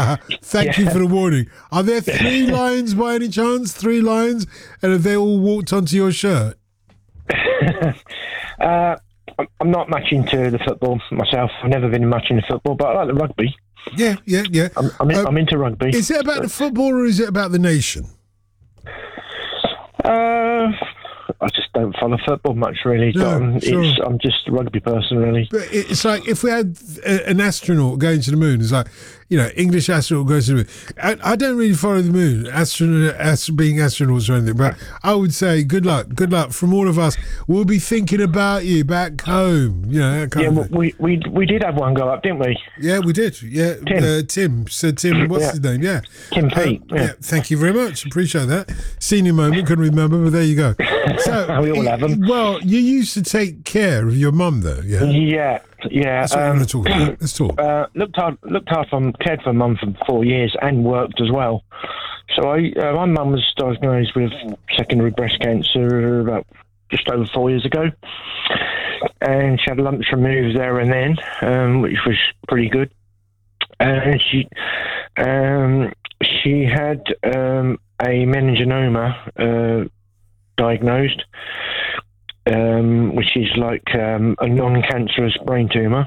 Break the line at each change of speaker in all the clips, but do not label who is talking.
Thank you for the warning. Are there 3 lions by any chance? 3 lions? And have they all walked onto your shirt?
I'm not much into the football myself. I've never been much into football, but I like the rugby.
Yeah.
I'm into rugby.
Is it about the football or is it about the nation?
I just don't follow football much, really.
No, sure.
I'm just a rugby person, really.
But it's like if we had an astronaut going to the moon, it's like, English astronaut goes to the moon. I don't really follow the moon, being astronauts or anything, but I would say good luck from all of us. We'll be thinking about you back home. That kind of thing.
We did have one go up, didn't we?
Yeah, we did. Yeah, Tim. So Tim, what's his name? Yeah,
Tim Peake.
Thank you very much. Appreciate that. Senior moment, couldn't remember, but there you go. So
we all have them.
Well, you used to take care of your mum, though. Yeah.
Yeah.
That's what I want to talk about. Let's talk.
Cared for mum for 4 years and worked as well. So my mum was diagnosed with secondary breast cancer about just over 4 years ago, and she had lumps removed there and then, which was pretty good. And she had a meningioma diagnosed, which is like a non-cancerous brain tumour.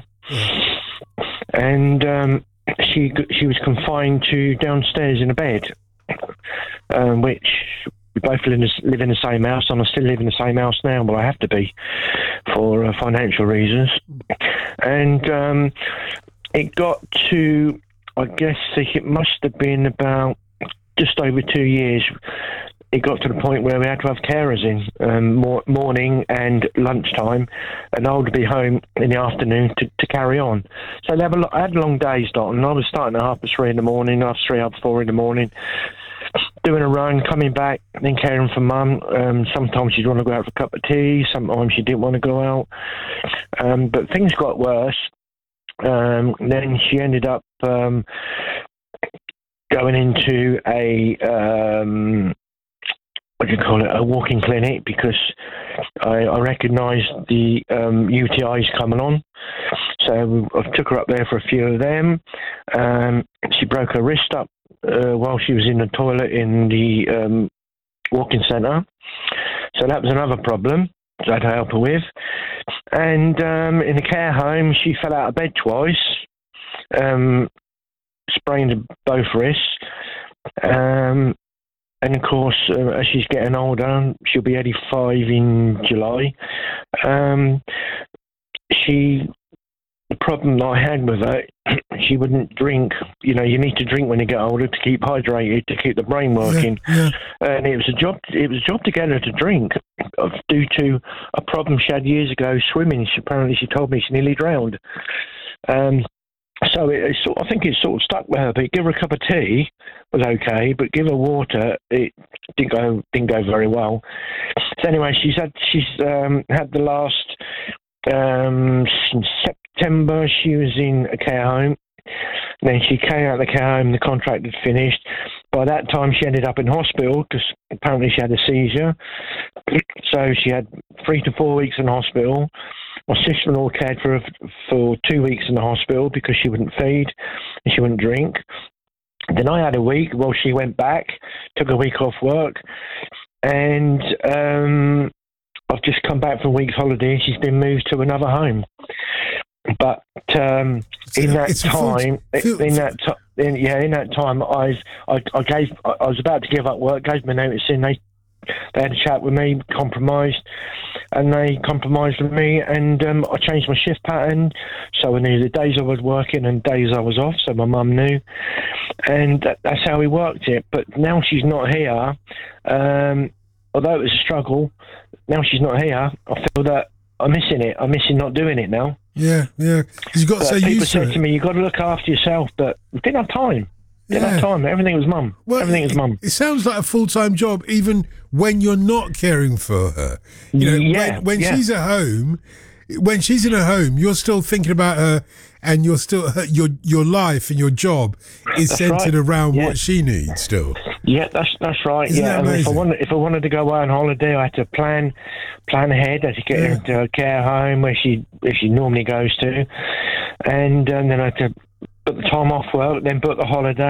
And she was confined to downstairs in a bed, which we both live in the same house, and I still live in the same house now, but I have to be for financial reasons. And it got to, I guess it must have been about just over 2 years. It got to the point where we had to have carers in morning and lunchtime, and I would be home in the afternoon to carry on. So I had long days, and I was starting at 3:30 in the morning, 3:30, 4 in the morning, doing a run, coming back, then caring for mum. Sometimes she'd want to go out for a cup of tea, sometimes she didn't want to go out. But things got worse. Then she ended up going into a a walking clinic, because I recognised the UTIs coming on. So I took her up there for a few of them. She broke her wrist up while she was in the toilet in the walking centre. So that was another problem that I had to help her with. And in the care home, she fell out of bed twice, sprained both wrists. And of course, as she's getting older, she'll be 85 in July. The problem that I had with her, she wouldn't drink. You need to drink when you get older to keep hydrated, to keep the brain working.
Yeah.
And it was a job to get her to drink, due to a problem she had years ago swimming. She told me she nearly drowned. So I think it sort of stuck with her. But give her a cup of tea was okay, but give her water, it didn't go very well. So anyway, she's had the last in September. She was in a care home. Then she came out of the care home. The contract had finished. By that time, she ended up in hospital because apparently she had a seizure. So she had 3 to 4 weeks in hospital. My sister-in-law cared for her for 2 weeks in the hospital because she wouldn't feed and she wouldn't drink. Then I had a week while she went back, took a week off work, and I've just come back from a week's holiday and she's been moved to another home. But in that time, I was about to give up work, gave my notice in. They had a chat with me, compromised, and they compromised with me, and I changed my shift pattern, so I knew the days I was working and days I was off, so my mum knew, and that's how we worked it. But now she's not here, although it was a struggle, now she's not here, I feel that I'm missing it. I'm missing not doing it now.
Yeah. You've got to say
people said to me, you've got to look after yourself, but we didn't have time. Everything was mum.
Well,
everything was mum.
It sounds like a full-time job, even when you're not caring for her. When she's at home, when she's in her home, you're still thinking about her, and you're still your life and your job is centered around what she needs still.
Yeah, that's right.
Isn't that amazing?
If I wanted to go away on holiday, I had to plan ahead. I had to get her into a care home where she normally goes to, and then I had to book the time off work, then book the holiday.